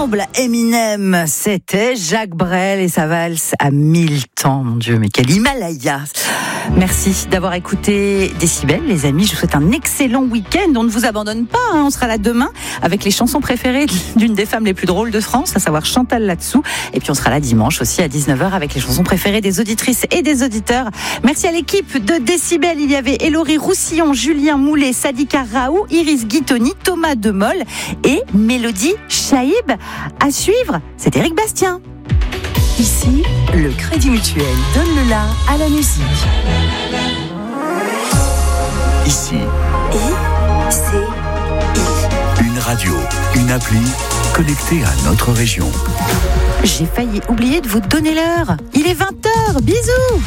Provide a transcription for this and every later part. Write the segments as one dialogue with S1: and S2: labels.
S1: ensemble, Eminem, c'était Jacques Brel et sa valse à 1000 temps. Mon Dieu, mais quel Himalaya! Merci d'avoir écouté Décibel, les amis. Je vous souhaite un excellent week-end. On ne vous abandonne pas, hein. On sera là demain avec les chansons préférées d'une des femmes les plus drôles de France, à savoir Chantal Latsou. Et puis on sera là dimanche aussi à 19h avec les chansons préférées des auditrices et des auditeurs. Merci à l'équipe de Décibel. Il y avait Hélorie Roussillon, Julien Moulet, Sadika Raoult, Iris Guitoni, Thomas Demol et Mélodie Chaïb. À suivre, c'est Éric Bastien.
S2: Ici, le Crédit Mutuel donne le la à la musique.
S3: Ici,
S2: I-C-I.
S3: une radio, une appli connectée à notre région.
S1: J'ai failli oublier de vous donner l'heure. Il est 20h. Bisous.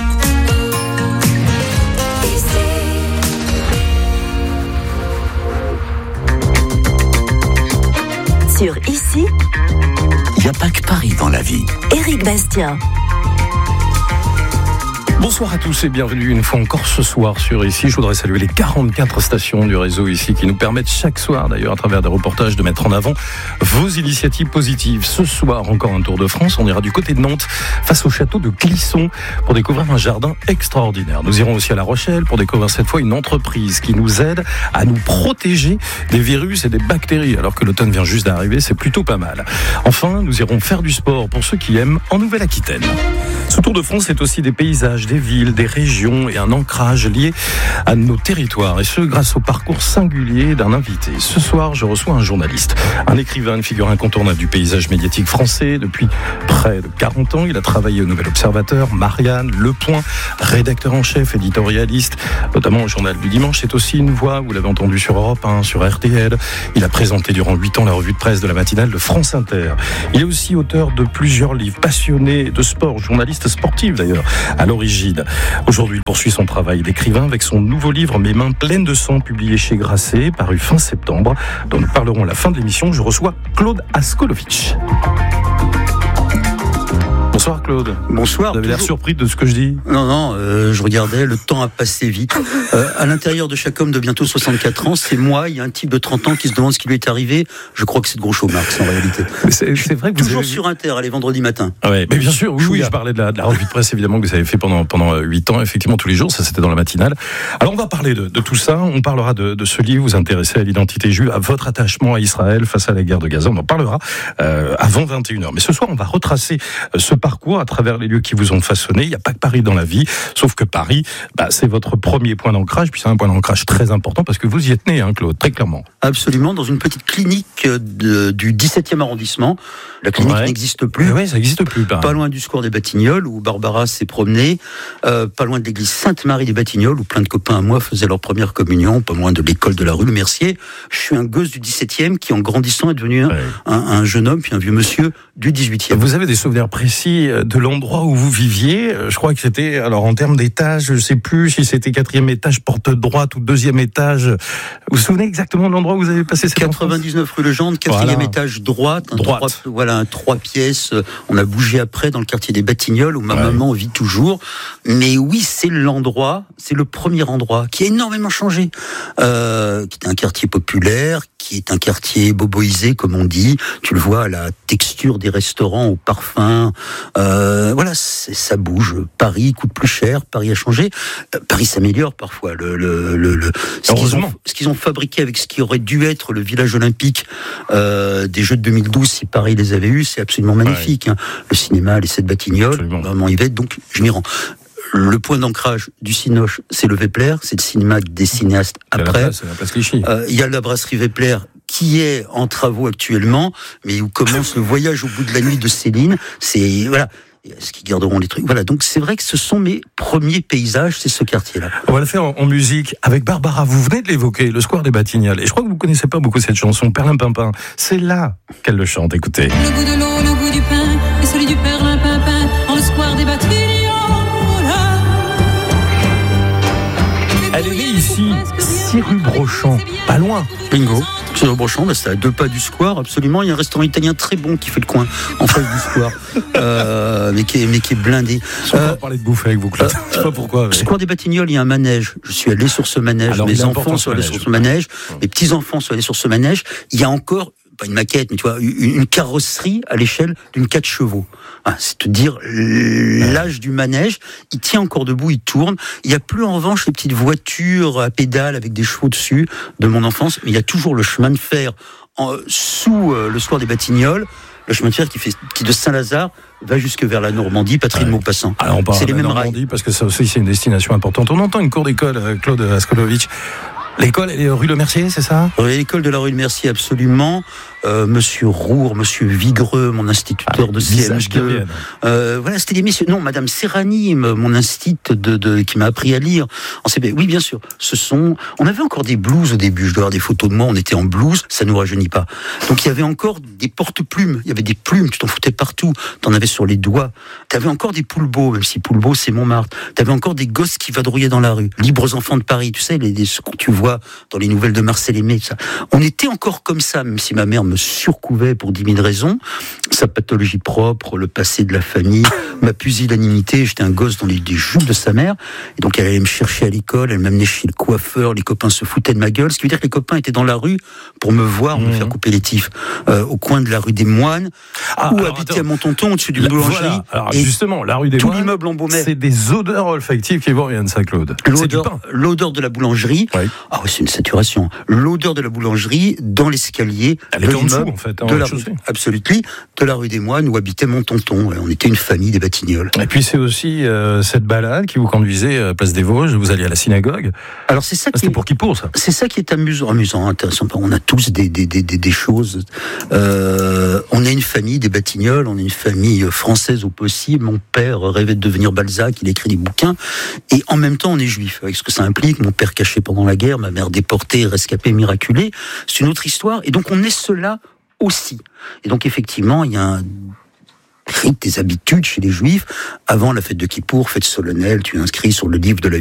S2: Sur Ici,
S3: Il n'y a pas que Paris dans la vie.
S2: Éric Bastien.
S4: Bonsoir à tous et bienvenue une fois encore ce soir sur Ici. Je voudrais saluer les 44 stations du réseau Ici qui nous permettent chaque soir d'ailleurs à travers des reportages de mettre en avant vos initiatives positives. Ce soir encore un tour de France, on ira du côté de Nantes face au château de Clisson pour découvrir un jardin extraordinaire. Nous irons aussi à La Rochelle pour découvrir cette fois une entreprise qui nous aide à nous protéger des virus et des bactéries alors que l'automne vient juste d'arriver, c'est plutôt pas mal. Enfin, nous irons faire du sport pour ceux qui aiment en Nouvelle-Aquitaine. Ce Tour de France, c'est aussi des paysages, des villes, des régions et un ancrage lié à nos territoires. Et ce, grâce au parcours singulier d'un invité. Ce soir, je reçois un journaliste, un écrivain, une figure incontournable du paysage médiatique français. Depuis près de 40 ans, il a travaillé au Nouvel Observateur, Marianne, Le Point, rédacteur en chef, éditorialiste, notamment au Journal du Dimanche. C'est aussi une voix, vous l'avez entendu sur Europe 1, sur RTL. Il a présenté durant 8 ans la revue de presse de la matinale de France Inter. Il est aussi auteur de plusieurs livres, passionné de sport, journaliste sportif d'ailleurs, à l'origine. Aujourd'hui, il poursuit son travail d'écrivain avec son nouveau livre Mes mains pleines de sang, publié chez Grasset, paru fin septembre, dont nous parlerons à la fin de l'émission. Je reçois Claude Askolovitch. Bonsoir Claude.
S5: Bonsoir.
S4: Vous avez l'air surpris de ce que je dis?
S5: Non, je regardais, le temps a passé vite. À l'intérieur de chaque homme de bientôt 64 ans, c'est moi, il y a un type de 30 ans qui se demande ce qui lui est arrivé. Je crois que c'est de Groucho Marx en réalité.
S4: C'est vrai que vous
S5: toujours
S4: avez...
S5: sur Inter, les vendredis matins.
S4: Ouais, mais bien sûr, oui, je parlais de la revue de presse évidemment que vous avez fait pendant 8 ans, effectivement tous les jours, ça c'était dans la matinale. Alors on va parler de tout ça, on parlera de ce livre, vous intéressez à l'identité juive, à votre attachement à Israël face à la guerre de Gaza, on en parlera avant 21h. Mais ce soir on va retracer ce parcours à travers les lieux qui vous ont façonné. Il n'y a pas que Paris dans la vie, sauf que Paris, c'est votre premier point d'ancrage, puis c'est un point d'ancrage très important parce que vous y êtes né, hein, Claude, très clairement.
S5: Absolument, dans une petite clinique du 17e arrondissement. La clinique n'existe plus.
S4: Oui, ça n'existe plus.
S5: Pas loin du square des Batignolles, où Barbara s'est promenée, pas loin de l'église Sainte-Marie des Batignolles, où plein de copains à moi faisaient leur première communion, pas loin de l'école de la rue Le Mercier. Je suis un gosse du 17e qui, en grandissant, est devenu un jeune homme, puis un vieux monsieur du 18e.
S4: Vous avez des souvenirs précis de l'endroit où vous viviez? Je crois que c'était, alors en termes d'étage, je ne sais plus si c'était 4e étage, porte droite ou 2e étage. Vous vous souvenez exactement de l'endroit où vous avez passé cette
S5: 99 rue Legendre, 4e étage droite. Un 3 pièces. On a bougé après dans le quartier des Batignolles où ma maman vit toujours. Mais oui, c'est l'endroit, c'est le premier endroit qui a énormément changé. Qui est un quartier populaire, qui est un quartier boboisé, comme on dit. Tu le vois à la texture des restaurants, au parfum. Ça bouge. Paris coûte plus cher. Paris a changé. Paris s'améliore parfois. Ce qu'ils ont fabriqué avec ce qui aurait dû être le village olympique des Jeux de 2012, si Paris les avait eus, c'est absolument magnifique. Hein. Le cinéma, les 7 Batignolles, vraiment Yvette, donc je m'y rends. Le point d'ancrage du Cinoche, c'est le Vepler, c'est le cinéma des cinéastes après. Il y a la brasserie Vepler qui est en travaux actuellement, mais où commence le voyage au bout de la nuit de Céline. Est-ce qu'ils garderont les trucs? Voilà, donc c'est vrai que ce sont mes premiers paysages, c'est ce quartier-là.
S4: On va le faire en musique avec Barbara. Vous venez de l'évoquer, le square des Batignolles. Et je crois que vous connaissez pas beaucoup cette chanson, Perlimpinpin. C'est là qu'elle le chante, écoutez.
S6: Le goût de l'eau, le goût du pain, et celui du Perlimpinpin, dans le square des Batignolles.
S4: Elle est née ici, 6 rue Brochant, pas loin.
S5: Bingo. Sur Brochant, c'est à 2 pas du square, absolument. Il y a un restaurant italien très bon qui fait le coin, en face du square, mais qui est blindé.
S4: On va parler de bouffe avec vous, Claude. Je sais pas pourquoi.
S5: Square des Batignolles, il y a un manège. Je suis allé sur ce manège. Mes enfants sont allés sur ce manège. Mes petits-enfants sont allés sur ce manège. Il y a encore pas une maquette, mais tu vois, une carrosserie à l'échelle d'une 4 chevaux. C'est te dire l'âge du manège. Il tient encore debout, il tourne. Il n'y a plus en revanche les petites voitures à pédales avec des chevaux dessus de mon enfance, mais il y a toujours le chemin de fer sous le square des Batignolles. Le chemin de fer qui de Saint-Lazare va jusque vers la Normandie, patrie de Maupassant.
S4: Alors on parle
S5: c'est
S4: de
S5: les
S4: la
S5: mêmes
S4: Normandie
S5: rails.
S4: parce que ça aussi c'est une destination importante. On entend une cour d'école, Claude Askolovitch. L'école, elle est rue Le Mercier, c'est ça ?
S5: L'école de la rue Le Mercier, absolument. Monsieur Roure, monsieur Vigreux, mon instituteur de CM2. Voilà, c'était des messieurs. Non, madame Serrani, mon instit qui m'a appris à lire en CP. Oui, bien sûr. On avait encore des blouses au début. Je dois avoir des photos de moi. On était en blouse. Ça nous rajeunit pas. Donc, il y avait encore des porte-plumes. Il y avait des plumes. Tu t'en foutais partout. T'en avais sur les doigts. T'avais encore des Poulbeaux, même si Poulbeau, c'est Montmartre. T'avais encore des gosses qui vadrouillaient dans la rue. Libres enfants de Paris. Tu sais, ce que tu vois dans les nouvelles de Marcel Aimé, tout ça. On était encore comme ça, même si ma mère me surcouvait pour 10 000 raisons. Sa pathologie propre, le passé de la famille, ma pusillanimité. J'étais un gosse dans les jupes de sa mère. Et donc, elle allait me chercher à l'école, elle m'amenait chez le coiffeur, les copains se foutaient de ma gueule. Ce qui veut dire que les copains étaient dans la rue pour me voir, me faire couper les tifs. Au coin de la rue des Moines, où habitait mon tonton, au-dessus d'une boulangerie.
S4: Voilà. Alors, justement, la rue des
S5: tout
S4: Moines,
S5: l'immeuble embaumait.
S4: C'est des odeurs olfactives qui vous reviennent, ça, Claude.
S5: L'odeur de la boulangerie.
S4: Oui.
S5: Ah oui, c'est une saturation. L'odeur de la boulangerie dans l'escalier de l'immeuble,
S4: en fait,
S5: de la rue, absolument, de la rue des Moines où habitait mon tonton. On était une famille des Batignolles.
S4: Et puis c'est aussi cette balade qui vous conduisait place des Vosges. Vous alliez à la synagogue.
S5: Alors c'est ça.
S4: C'était pour Kippour, ça.
S5: C'est ça qui est amusant, intéressant. On a tous des choses. On est une famille des Batignolles. On est une famille française au possible. Mon père rêvait de devenir Balzac. Il écrit des bouquins. Et en même temps, on est juif. Avec ce que ça implique. Mon père caché pendant la guerre, ma mère déportée, rescapée, miraculée. C'est une autre histoire. Et donc on est cela aussi. Et donc effectivement, il y a un rite des habitudes chez les Juifs. Avant la fête de Kippour, fête solennelle, tu inscris sur le livre de la